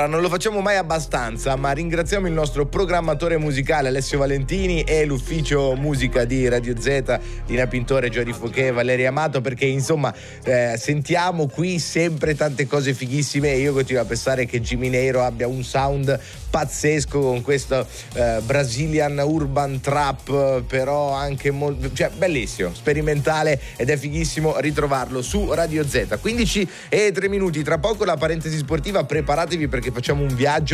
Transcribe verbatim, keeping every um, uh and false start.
Allora, non lo facciamo mai abbastanza, ma ringraziamo il nostro programmatore musicale Alessio Valentini e l'ufficio musica di Radio Z, Lina Pintore, Giorgi Fouquet, Valeria Amato, perché insomma eh, sentiamo qui sempre tante cose fighissime e io continuo a pensare che Jimmy Neiro abbia un sound pazzesco con questo eh, Brazilian Urban Trap, però anche molto, cioè bellissimo, sperimentale, ed è fighissimo ritrovarlo su Radio Z. Quindici e tre minuti, tra poco la parentesi sportiva, preparatevi perché facciamo un viaggio